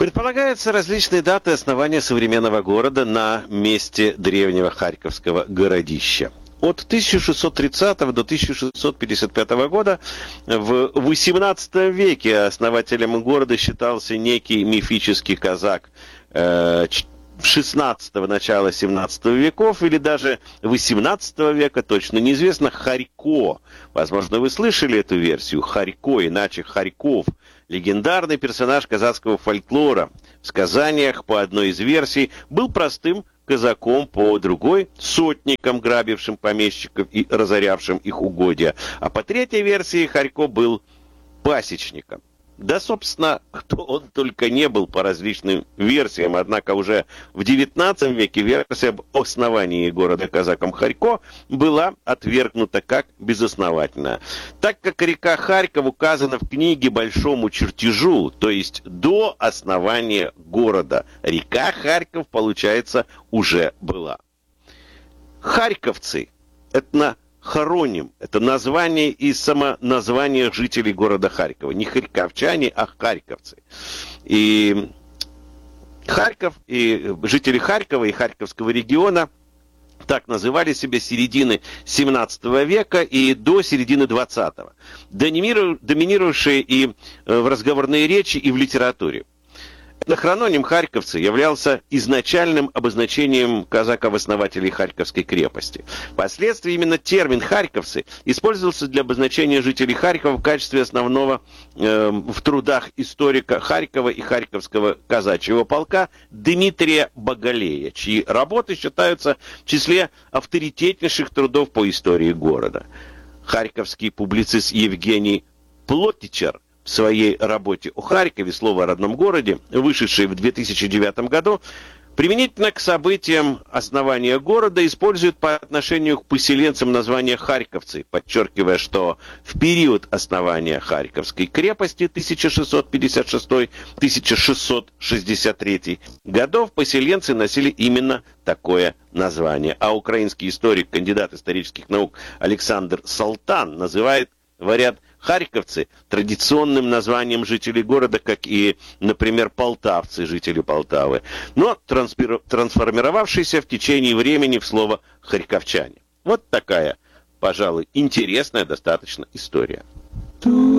Предполагаются различные даты основания современного города на месте древнего Харьковского городища. От 1630 до 1655 года в XVIII веке основателем города считался некий мифический казак XVI, начала XVII веков или даже XVIII века, точно неизвестно, Харько. Возможно, вы слышали эту версию. Харько, иначе Харьков. Легендарный персонаж казацкого фольклора. В сказаниях, по одной из версий, был простым казаком, по другой — сотником, грабившим помещиков и разорявшим их угодья. А по третьей версии Харько был пасечником. Да, собственно, кто он только не был по различным версиям, однако уже в XIX веке версия об основании города казаком Харько была отвергнута как безосновательная. Так как река Харьков указана в книге большому чертежу, то есть до основания города, река Харьков, получается, уже была. Харьковцы — это хороним. Это название и самоназвание жителей города Харькова. Не харьковчане, а харьковцы. И Харьков, и жители Харькова и Харьковского региона так называли себя с середины 17 века и до середины 20-го. Доминировавшие и в разговорной речи, и в литературе. Хрононим «харьковцы» являлся изначальным обозначением казаков-основателей Харьковской крепости. Впоследствии именно термин «харьковцы» использовался для обозначения жителей Харькова в качестве основного в трудах историка Харькова и Харьковского казачьего полка Дмитрия Боголея, чьи работы считаются в числе авторитетнейших трудов по истории города. Харьковский публицист Евгений Плотичер в своей работе о Харькове, слово о родном городе, вышедшей в 2009 году, применительно к событиям основания города использует по отношению к поселенцам название «харьковцы», подчеркивая, что в период основания Харьковской крепости 1656-1663 годов поселенцы носили именно такое название. А украинский историк, кандидат исторических наук Александр Салтан называет вариант «харьковцы» традиционным названием жителей города, как и, например, полтавцы, жители Полтавы, но трансформировавшиеся в течение времени в слово «харьковчане». Вот такая, пожалуй, интересная достаточно история.